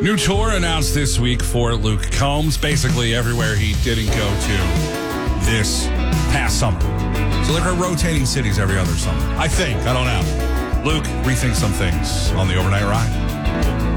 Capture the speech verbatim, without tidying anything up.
New tour announced this week for Luke Combs, basically everywhere he didn't go to this past summer. So they're rotating cities every other summer. I think. I don't know. Luke, rethink some things on the overnight ride.